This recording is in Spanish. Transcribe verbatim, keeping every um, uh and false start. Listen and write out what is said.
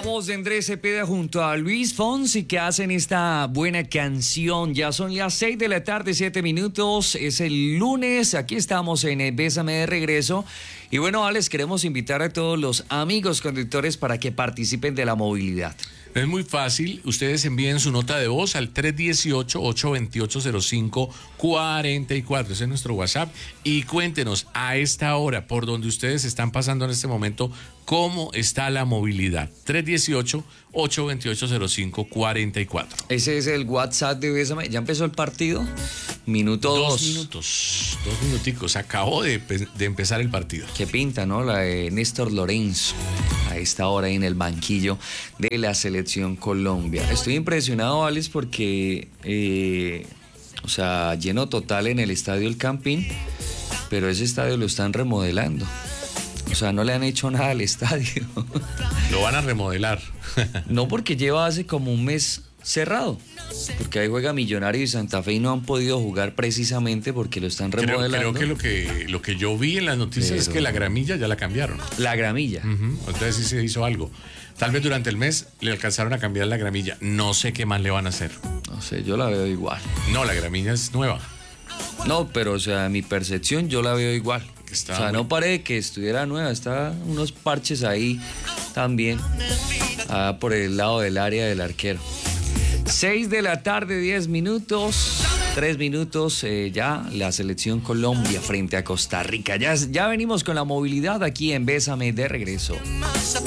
voz de Andrés Cepeda junto a Luis Fonsi que hacen esta buena canción. Ya son las seis de la tarde, siete minutos. Es el lunes. Aquí estamos en Bésame de regreso. Y bueno, les queremos invitar a todos los amigos conductores para que participen de la movilidad. Es muy fácil, ustedes envíen su nota de voz al tres uno ocho, ocho dos ocho, cero cinco cuatro cuatro, ese es nuestro WhatsApp, y cuéntenos a esta hora, por donde ustedes están pasando en este momento, cómo está la movilidad. tres uno ocho, ocho dos ocho, cero cinco cuatro cuatro. Ese es el WhatsApp de Bésame. ¿Ya empezó el partido? Minuto dos. Dos minutos, dos minuticos, acabó de, de empezar el partido. Qué pinta, ¿no? La de Néstor Lorenzo, a esta hora ahí en el banquillo de la Selección Colombia. Estoy impresionado, Alex, porque, eh, o sea, lleno total en el Estadio El Campín, pero ese estadio lo están remodelando. O sea, no le han hecho nada al estadio. Lo van a remodelar. No, porque lleva hace como un mes cerrado, porque ahí juega Millonarios y Santa Fe y no han podido jugar precisamente porque lo están remodelando. Creo, creo que lo que lo que yo vi en las noticias Pero... es que la gramilla ya la cambiaron. La gramilla. Uh-huh. Entonces sí se hizo algo. Tal vez durante el mes le alcanzaron a cambiar la gramilla. No sé qué más le van a hacer. No sé, yo la veo igual. No, la gramilla es nueva. No, pero o sea, mi percepción yo la veo igual. Está o sea, muy... no parece que estuviera nueva, está unos parches ahí también, ah, por el lado del área del arquero. seis de la tarde, diez minutos, tres minutos, eh, ya la Selección Colombia frente a Costa Rica. Ya, ya venimos con la movilidad aquí en Bésame de regreso.